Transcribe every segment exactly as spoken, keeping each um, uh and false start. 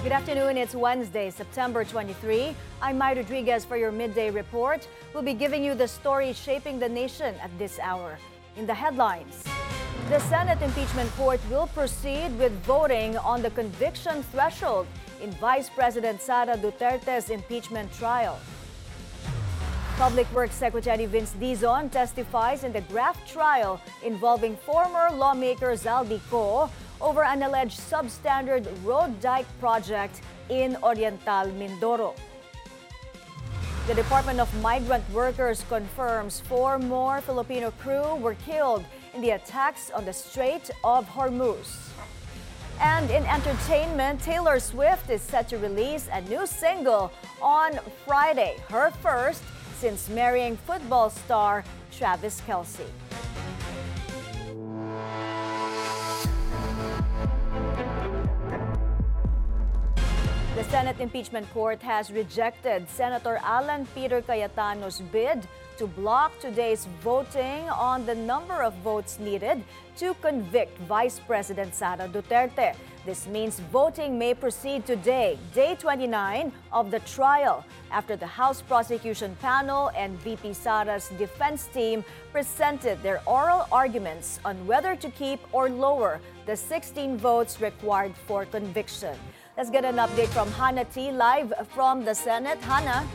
Good afternoon. It's Wednesday, September twenty-third. I'm Mai Rodriguez for your midday report. We'll be giving you the story shaping the nation at this hour. In the headlines, the Senate impeachment court will proceed with voting on the conviction threshold in Vice President Sara Duterte's impeachment trial. Public Works Secretary Vince Dizon testifies in the graft trial involving former lawmaker Zaldi Co over an alleged substandard road dike project in Oriental Mindoro. The Department of Migrant Workers confirms four more Filipino crew were killed in the attacks on the Strait of Hormuz. And in entertainment, Taylor Swift is set to release a new single on Friday, her first since marrying football star Travis Kelce. The Senate impeachment court has rejected Senator Alan Peter Cayetano's bid to block today's voting on the number of votes needed to convict Vice President Sara Duterte. This means voting may proceed today, day twenty-nine of the trial, after the House Prosecution Panel and V P Sara's defense team presented their oral arguments on whether to keep or lower the sixteen votes required for conviction. Let's get an update from Hannah T. live from the Senate. Hannah?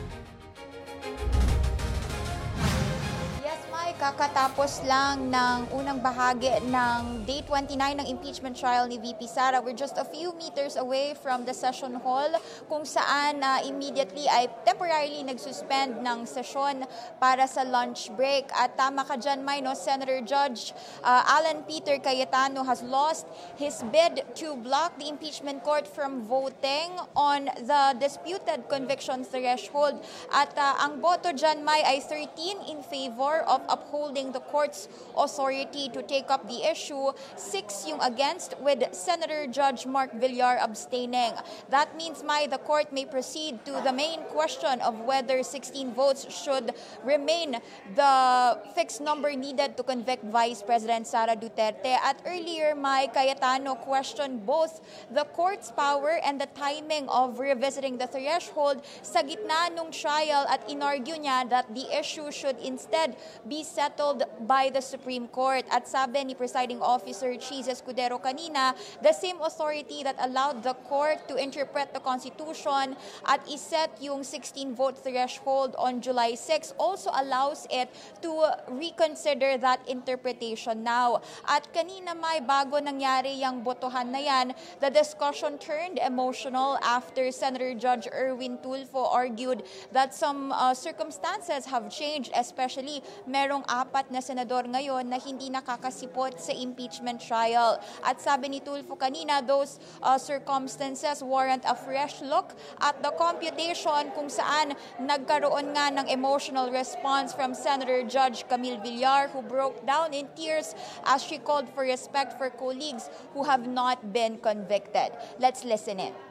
Kakatapos lang ng unang bahagi ng day twenty-nine ng impeachment trial ni V P Sara. We're just a few meters away from the session hall kung saan uh, immediately ay temporarily nagsuspend ng sesyon para sa lunch break. At tama ka dyan, May, no? Senator Judge uh, Alan Peter Cayetano has lost his bid to block the impeachment court from voting on the disputed conviction threshold. At uh, ang boto dyan, May, ay thirteen in favor of upholding holding the court's authority to take up the issue, six yung against, with Senator Judge Mark Villar abstaining. That means, May, the court may proceed to the main question of whether sixteen votes should remain the fixed number needed to convict Vice President Sara Duterte. At earlier, May, Cayetano questioned both the court's power and the timing of revisiting the threshold sa gitna nung trial, at inargue niya that the issue should instead be settled by the Supreme Court. At sabi ni Presiding Officer Cheese Escudero kanina, the same authority that allowed the court to interpret the Constitution at iset yung sixteen-vote threshold on July sixth also allows it to reconsider that interpretation now. At kanina, May, bago nangyari yung botohan na yan, the discussion turned emotional after Senator Judge Erwin Tulfo argued that some uh, circumstances have changed, especially merong apat na senador ngayon na hindi nakakasipot sa impeachment trial. At sabi ni Tulfo kanina, those uh, circumstances warrant a fresh look at the computation kung saan nagkaroon nga ng emotional response from Senator Judge Camille Villar, who broke down in tears as she called for respect for colleagues who have not been convicted. Let's listen in.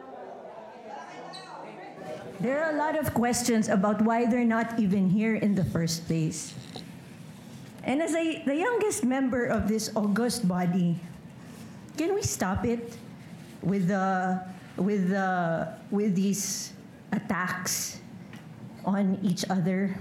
There are a lot of questions about why they're not even here in the first place. And as a, the youngest member of this august body, can we stop it with the with the with these attacks on each other?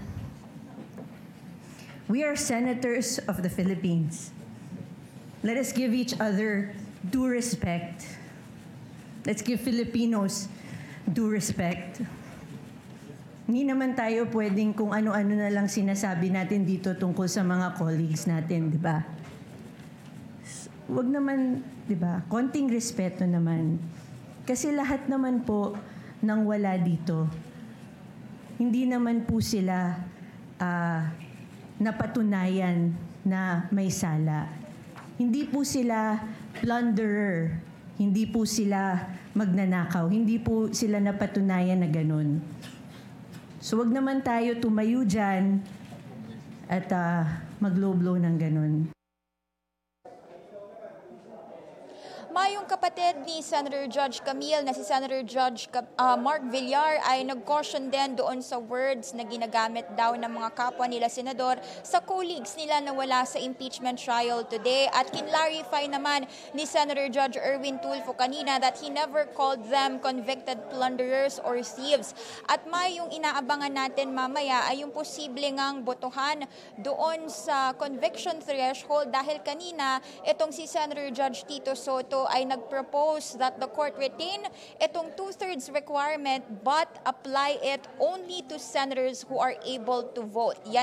We are senators of the Philippines. Let us give each other due respect. Let's give Filipinos due respect. Hindi naman tayo pwedeng kung ano-ano na lang sinasabi natin dito tungkol sa mga colleagues natin, di ba? Huwag naman, di ba? Konting respeto naman. Kasi lahat naman po nang wala dito, hindi naman po sila uh, napatunayan na may sala. Hindi po sila plunderer. Hindi po sila magnanakaw. Hindi po sila napatunayan na ganun. So wag naman tayo tumayo dyan at uh, mag-low blow ng ganun. Mayong kapatid ni Senator Judge Camille na si Senator Judge uh, Mark Villar ay nag-caution din doon sa words na ginagamit daw ng mga kapwa nila senador sa colleagues nila na wala sa impeachment trial today. At kinlarify naman ni Senator Judge Erwin Tulfo kanina that he never called them convicted plunderers or thieves. At mayong inaabangan natin mamaya ay yung posible ngang botohan doon sa conviction threshold dahil kanina itong si Senator Judge Tito Soto ay nag-propose that the court retain itong two-thirds requirement but apply it only to senators who are able to vote. Yan